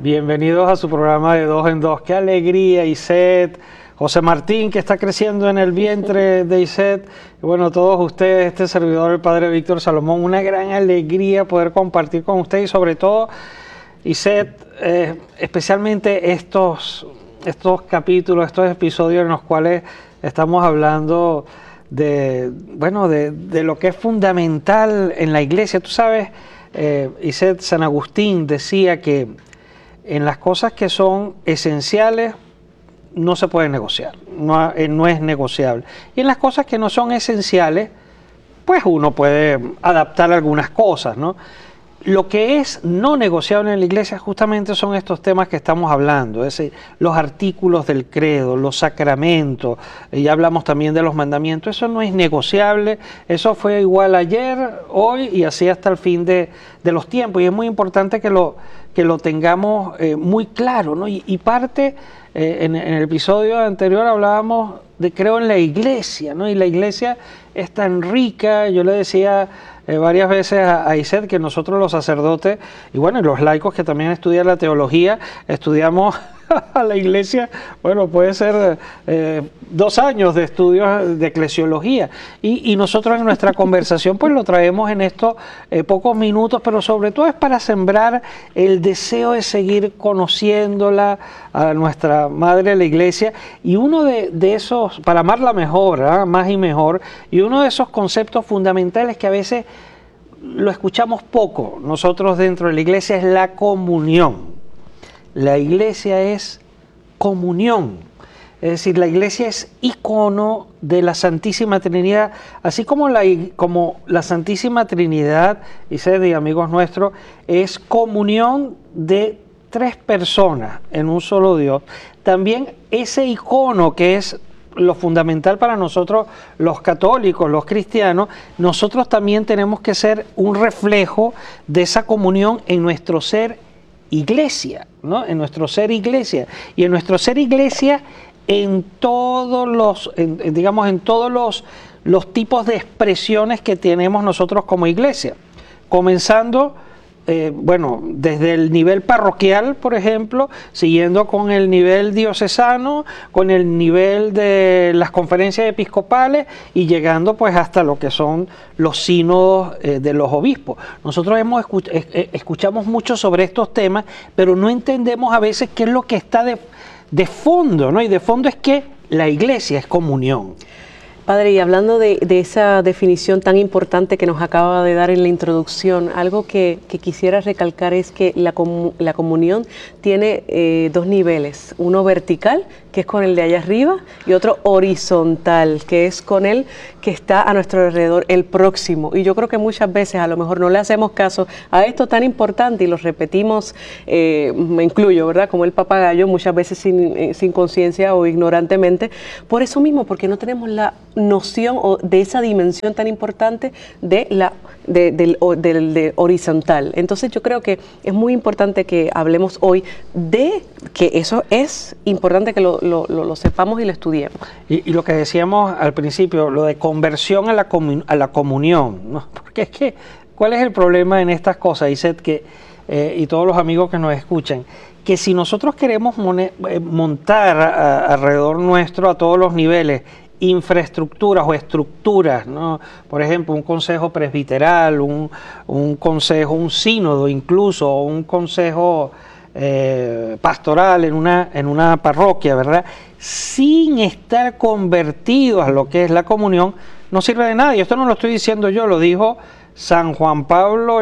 Bienvenidos a su programa de Dos en Dos. Qué alegría, Iset, José Martín, que está creciendo en el vientre de Iset. Y bueno, todos ustedes, este servidor, el padre Víctor Salomón, una gran alegría poder compartir con ustedes y sobre todo, Iset, especialmente estos capítulos, estos episodios en los cuales estamos hablando de lo que es fundamental en la iglesia. Tú sabes, Iset, San Agustín decía que en las cosas que son esenciales no se puede negociar, no es negociable. Y en las cosas que no son esenciales, pues uno puede adaptar algunas cosas, ¿no? Lo que es no negociable en la iglesia justamente son estos temas que estamos hablando, es decir, los artículos del credo, los sacramentos, ya hablamos también de los mandamientos. Eso no es negociable, eso fue igual ayer, hoy y así hasta el fin de los tiempos, y es muy importante que lo tengamos muy claro, ¿no? Y parte, en el episodio anterior hablábamos de creo en la iglesia, ¿no? Y la iglesia es tan rica. Yo le decía varias veces a Iset que nosotros los sacerdotes, y bueno, y los laicos que también estudian la teología, estudiamos a la iglesia, bueno, puede ser 2 años de estudios de eclesiología, y nosotros en nuestra conversación pues lo traemos en estos pocos minutos, pero sobre todo es para sembrar el deseo de seguir conociéndola, a nuestra madre la iglesia, y uno de esos, para amarla mejor, más y mejor, y uno de esos conceptos fundamentales que a veces lo escuchamos poco nosotros dentro de la iglesia es la comunión. La iglesia es comunión, es decir, la iglesia es icono de la Santísima Trinidad, así como la Santísima Trinidad, y amigos nuestros, es comunión de 3 personas en un solo Dios. También ese icono que es lo fundamental para nosotros los católicos, los cristianos, nosotros también tenemos que ser un reflejo de esa comunión en nuestro ser iglesia, ¿no? En nuestro ser iglesia, y en nuestro ser iglesia en todos los tipos de expresiones que tenemos nosotros como iglesia, comenzando desde el nivel parroquial, por ejemplo, siguiendo con el nivel diocesano, con el nivel de las conferencias episcopales y llegando pues hasta lo que son los sínodos de los obispos. Nosotros escuchamos mucho sobre estos temas, pero no entendemos a veces qué es lo que está de fondo, ¿no? Y de fondo es que la iglesia es comunión. Padre, y hablando de esa definición tan importante que nos acaba de dar en la introducción, algo que quisiera recalcar es que la comunión tiene 2 niveles, uno vertical, que es con el de allá arriba, y otro horizontal, que es con el que está a nuestro alrededor, el próximo. Y yo creo que muchas veces a lo mejor no le hacemos caso a esto tan importante y lo repetimos, me incluyo, ¿verdad? Como el papagayo, muchas veces sin conciencia o ignorantemente. Por eso mismo, porque no tenemos la noción de esa dimensión tan importante del horizontal. Entonces yo creo que es muy importante que hablemos hoy de que eso es importante que lo sepamos y lo estudiemos. Y lo que decíamos al principio, lo de conversión a la comunión, ¿no? Porque es que, ¿cuál es el problema en estas cosas, Iset, y todos los amigos que nos escuchan? Que si nosotros queremos montar alrededor nuestro a todos los niveles infraestructuras o estructuras, ¿no? Por ejemplo, un consejo presbiteral, un consejo, un sínodo incluso, un consejo pastoral en una parroquia, ¿verdad? Sin estar convertidos a lo que es la comunión, no sirve de nada. Y esto no lo estoy diciendo yo, lo dijo San Juan Pablo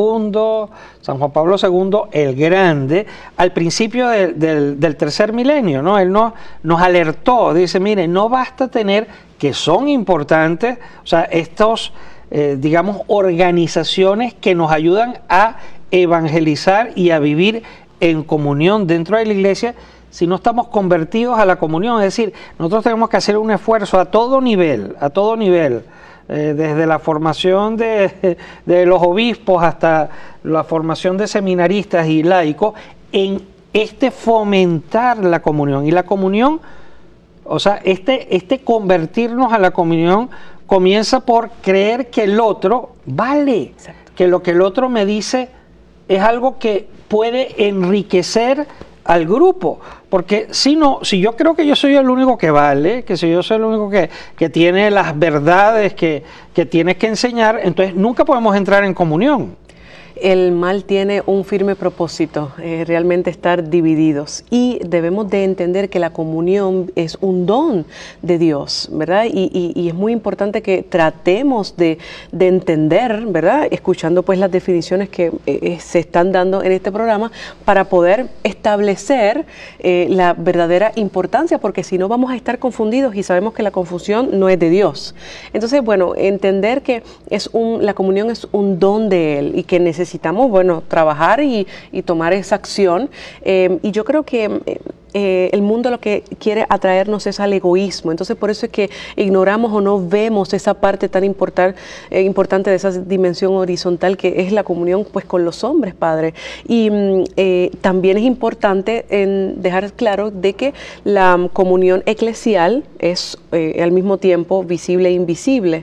II el Grande, al principio del tercer milenio, ¿no? Él nos alertó, dice, mire, no basta tener, que son importantes, o sea, estos, organizaciones que nos ayudan a evangelizar y a vivir en comunión dentro de la iglesia, si no estamos convertidos a la comunión. Es decir, nosotros tenemos que hacer un esfuerzo a todo nivel, desde la formación de los obispos hasta la formación de seminaristas y laicos, en fomentar la comunión. Y la comunión, o sea, convertirnos a la comunión comienza por creer que el otro vale. Exacto. Que lo que el otro me dice es algo que puede enriquecer al grupo, porque si yo creo que yo soy el único que vale, que si yo soy el único que tiene las verdades que tienes que enseñar, entonces nunca podemos entrar en comunión. El mal tiene un firme propósito, realmente estar divididos, y debemos de entender que la comunión es un don de Dios, ¿verdad? Y es muy importante que tratemos de entender, ¿verdad? Escuchando pues las definiciones que se están dando en este programa para poder establecer la verdadera importancia, porque si no vamos a estar confundidos y sabemos que la confusión no es de Dios. Entonces, bueno, entender que la comunión es un don de Él y que necesitamos, trabajar y tomar esa acción. Y yo creo que el mundo lo que quiere atraernos es al egoísmo. Entonces, por eso es que ignoramos o no vemos esa parte tan importante de esa dimensión horizontal que es la comunión pues con los hombres, Padre. Y también es importante dejar claro de que la comunión eclesial es al mismo tiempo visible e invisible.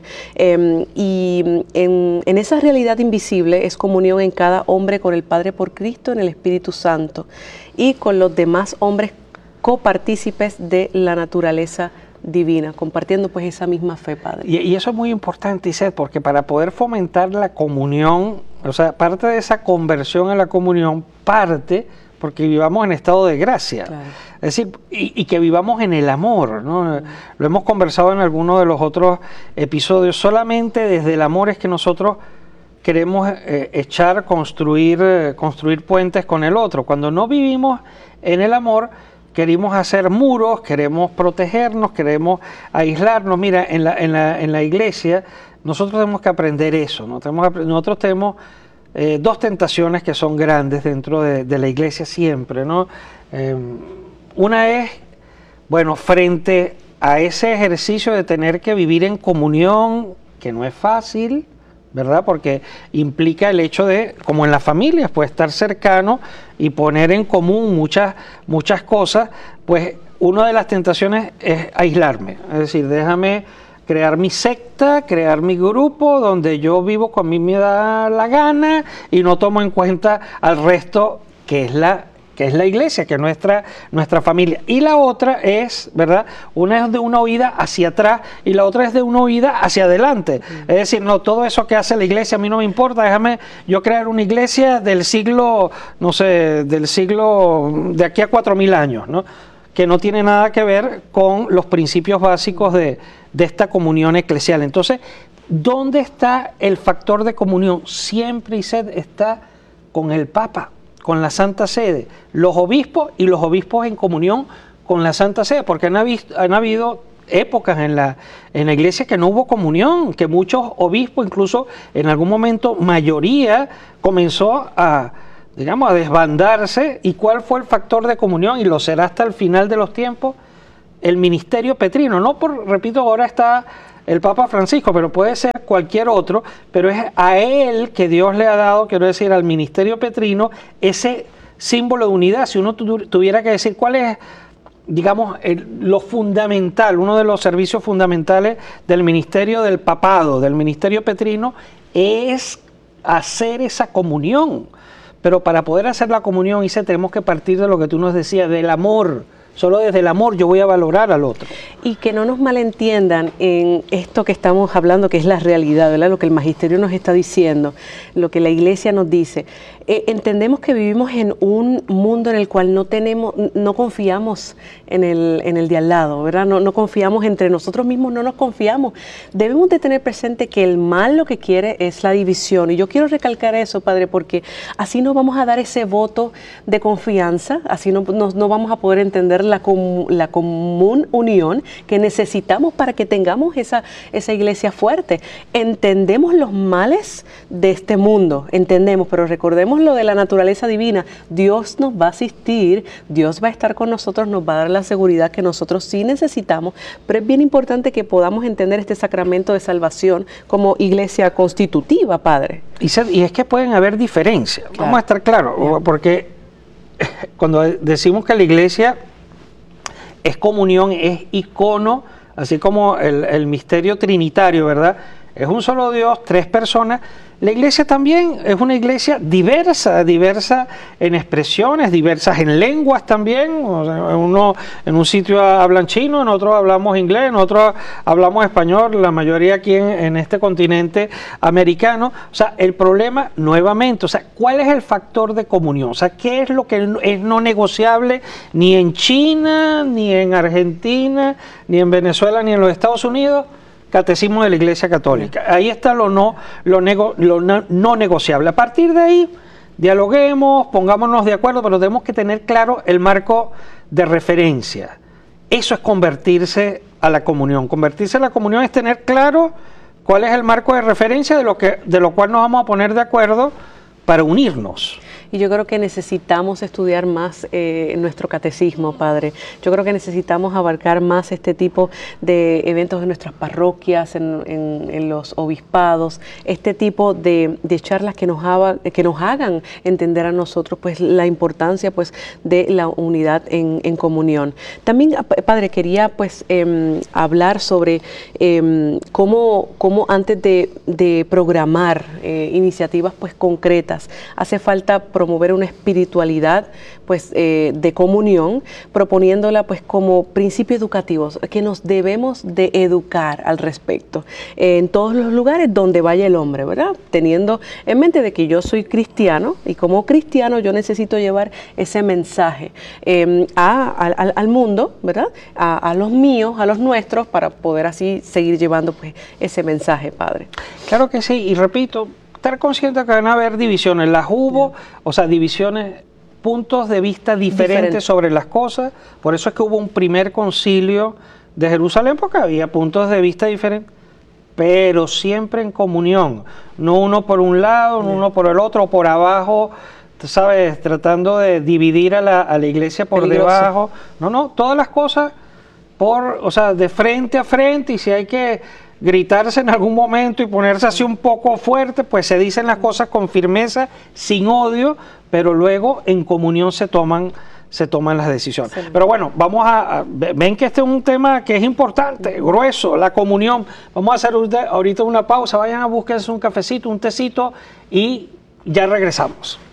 Y en esa realidad invisible es comunión en cada hombre con el Padre por Cristo en el Espíritu Santo y con los demás hombres copartícipes de la naturaleza divina, compartiendo pues esa misma fe, Padre. Y eso es muy importante, Iset, porque para poder fomentar la comunión, o sea, parte de esa conversión a la comunión parte porque vivamos en estado de gracia, claro. Es decir, y que vivamos en el amor, ¿no? Lo hemos conversado en algunos de los otros episodios. Solamente desde el amor es que nosotros queremos construir puentes con el otro. Cuando no vivimos en el amor, queremos hacer muros, queremos protegernos, queremos aislarnos. Mira, en la iglesia nosotros tenemos que aprender eso, ¿no? Nosotros tenemos dos tentaciones que son grandes dentro de la iglesia siempre, ¿no? Una es, frente a ese ejercicio de tener que vivir en comunión, que no es fácil, ¿verdad? Porque implica el hecho de, como en las familias, pues estar cercano y poner en común muchas cosas, pues una de las tentaciones es aislarme, es decir, déjame crear mi secta, crear mi grupo, donde yo vivo con mí me da la gana y no tomo en cuenta al resto, que es la iglesia, que es nuestra familia. Y la otra es, ¿verdad? Una es de una oída hacia atrás y la otra es de una oída hacia adelante. Es decir, no, todo eso que hace la iglesia a mí no me importa, déjame yo crear una iglesia del siglo, de aquí a 4000 años, ¿no? Que no tiene nada que ver con los principios básicos de esta comunión eclesial. Entonces, ¿dónde está el factor de comunión? Siempre, Iset, está con el Papa, con la Santa Sede, los obispos y los obispos en comunión con la Santa Sede, porque han habido épocas en la iglesia que no hubo comunión, que muchos obispos, incluso en algún momento mayoría, comenzó a desbandarse. ¿Y cuál fue el factor de comunión? Y lo será hasta el final de los tiempos, el ministerio petrino. Repito, ahora está el Papa Francisco, pero puede ser cualquier otro, pero es a él que Dios le ha dado, quiero decir, al ministerio petrino, ese símbolo de unidad. Si uno tuviera que decir cuál es, lo fundamental, uno de los servicios fundamentales del ministerio del papado, del ministerio petrino, es hacer esa comunión. Pero para poder hacer la comunión, tenemos que partir de lo que tú nos decías, del amor. Solo desde el amor yo voy a valorar al otro. Y que no nos malentiendan en esto que estamos hablando, que es la realidad, ¿verdad? Lo que el magisterio nos está diciendo, lo que la iglesia nos dice. Entendemos que vivimos en un mundo en el cual no confiamos en el de al lado, ¿verdad? No confiamos entre nosotros mismos, no nos confiamos. Debemos de tener presente que el mal lo que quiere es la división. Y yo quiero recalcar eso, Padre, porque así no vamos a dar ese voto de confianza, así no vamos a poder entender la común unión que necesitamos para que tengamos esa iglesia fuerte. Entendemos los males de este mundo, pero recordemos lo de la naturaleza divina. Dios nos va a asistir, Dios va a estar con nosotros, nos va a dar la seguridad que nosotros sí necesitamos, pero es bien importante que podamos entender este sacramento de salvación como iglesia constitutiva, Padre. Y es que pueden haber diferencias, claro. Vamos a estar claros, porque cuando decimos que la iglesia es comunión, es icono, así como el misterio trinitario, ¿verdad? es un solo Dios, 3 personas. La iglesia también es una iglesia diversa, diversa en expresiones, diversas en lenguas también. O sea, en un sitio hablan chino, en otro hablamos inglés, en otro hablamos español, la mayoría aquí en este continente americano. O sea, el problema nuevamente, o sea, ¿cuál es el factor de comunión? O sea, ¿qué es lo que es no negociable ni en China, ni en Argentina, ni en Venezuela, ni en los Estados Unidos? Catecismo de la Iglesia Católica. Ahí está lo no negociable. A partir de ahí, dialoguemos, pongámonos de acuerdo, pero tenemos que tener claro el marco de referencia. Eso es convertirse a la comunión. Convertirse a la comunión es tener claro cuál es el marco de referencia de lo cual nos vamos a poner de acuerdo para unirnos. Y yo creo que necesitamos estudiar más nuestro catecismo, Padre. Yo creo que necesitamos abarcar más este tipo de eventos en nuestras parroquias, en los obispados, este tipo de charlas que nos hagan entender a nosotros pues la importancia pues de la unidad en comunión. También, Padre, quería pues hablar sobre cómo antes de programar iniciativas pues concretas, hace falta promover una espiritualidad pues de comunión, proponiéndola pues como principios educativos que nos debemos de educar al respecto en todos los lugares donde vaya el hombre, ¿verdad? Teniendo en mente de que yo soy cristiano y como cristiano yo necesito llevar ese mensaje al mundo, ¿verdad? A los míos, a los nuestros, para poder así seguir llevando pues ese mensaje, Padre. Claro que sí, y repito, estar consciente que van a haber divisiones, las hubo, o sea, divisiones, puntos de vista diferentes sobre las cosas, por eso es que hubo un primer concilio de Jerusalén, porque había puntos de vista diferentes, pero siempre en comunión, no uno por un lado, no uno por el otro, o por abajo, tú sabes, tratando de dividir a la iglesia por debajo, no, todas las cosas o sea, de frente a frente, y si hay que gritarse en algún momento y ponerse así un poco fuerte, pues se dicen las cosas con firmeza, sin odio, pero luego en comunión se toman las decisiones. Sí. Pero bueno, ven que este es un tema que es importante, grueso, la comunión. Vamos a hacer ahorita una pausa, vayan a buscarse un cafecito, un tecito y ya regresamos.